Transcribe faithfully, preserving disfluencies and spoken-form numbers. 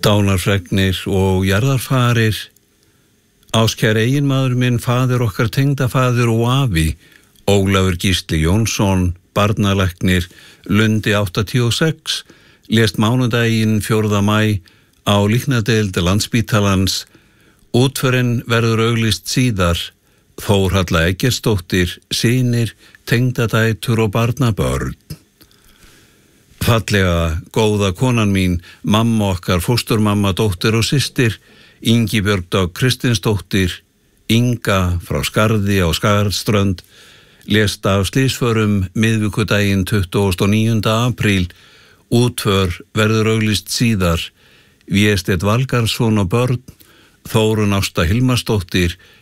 Dánarfregnir og jarðarfarir. Áskær eiginmaður minn, faðir okkar tengdafaðir og afi, Ólafur Gísli Jónsson, barnalæknir, Lundi áttatíu og sex, lést mánudaginn fjórða maí á líknardeild Landspítalans. Útförin verður auglýst síðar. Þórhalla Eggertsdóttir, synir, tengdadætur og barnabörn. Fallega, góða konan mín, mamma okkar, fósturmamma, dóttir og systir, Ingibjörg Dögg Kristinsdóttir, Inga frá Skarði á Skarðströnd, lést af slysförum miðvikudaginn tuttugasta og níunda apríl. Útför verður auglýst síðar. Vésteinn Valgarðsson og börn, Þórunn Ásta Hilmarsdóttir,